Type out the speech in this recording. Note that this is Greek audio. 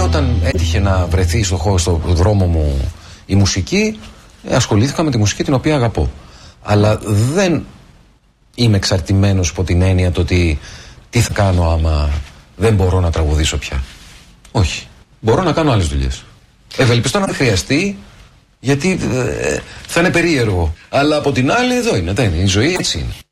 Και όταν έτυχε να βρεθεί στο δρόμο μου η μουσική, ασχολήθηκα με τη μουσική την οποία αγαπώ. Αλλά δεν είμαι εξαρτημένος από την έννοια το ότι τι θα κάνω άμα δεν μπορώ να τραγουδήσω πια. Όχι. Μπορώ να κάνω άλλες δουλειές. Ευελπιστώ να χρειαστεί, γιατί θα είναι περίεργο. Αλλά από την άλλη εδώ είναι. Η ζωή έτσι είναι.